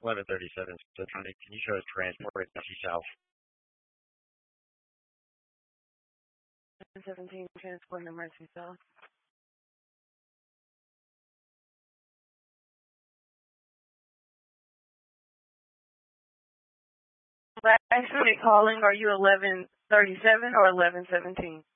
1137 Central. Can you show us transport at South? 17 transport to Mercy South. Actually calling, are you 1137 or 1117?